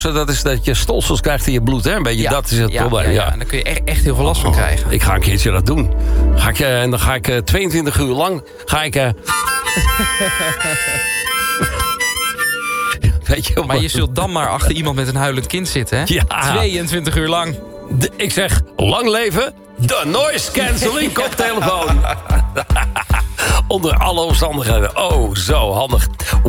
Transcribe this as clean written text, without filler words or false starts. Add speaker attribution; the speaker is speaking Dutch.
Speaker 1: Dat is dat je stolsels krijgt in je bloed, hè? Een beetje, dat is het probleem.
Speaker 2: Ja. En daar kun je echt heel veel last van krijgen.
Speaker 1: Ik ga een keertje dat doen. En dan ga ik 22 uur lang... Weet je,
Speaker 2: maar je zult dan maar achter iemand met een huilend kind zitten, hè?
Speaker 1: Ja.
Speaker 2: 22 uur lang.
Speaker 1: Ik zeg, lang leven de noise cancelling koptelefoon. Onder alle omstandigheden. Oh, zo handig.